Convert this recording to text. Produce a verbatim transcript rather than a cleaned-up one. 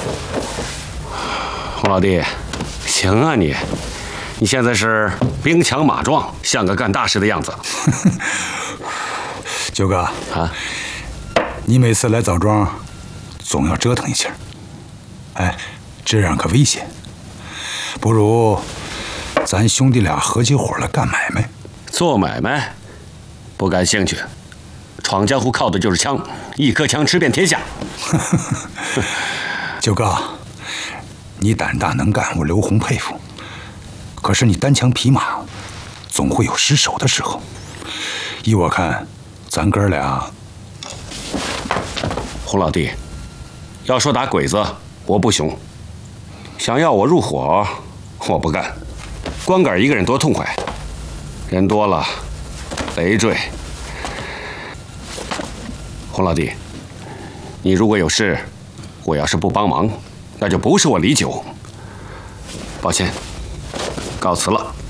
洪老弟，行啊你，你现在是兵强马壮，像个干大事的样子。 九哥啊， 你每次来枣庄，总要折腾一下，哎，这样可危险。不如咱兄弟俩合起伙来干买卖。 做买卖，不感兴趣。闯江湖靠的就是枪，一颗枪吃遍天下。 九哥，你胆大能干，我刘洪佩服。可是你单枪匹马，总会有失手的时候。依我看，咱哥俩…… 洪老弟，要说打鬼子，我不雄；想要我入伙，我不干。光杆一个人多痛快，人多了，累赘。洪老弟，你如果有事，我要是不帮忙，那就不是我李九。抱歉，告辞了。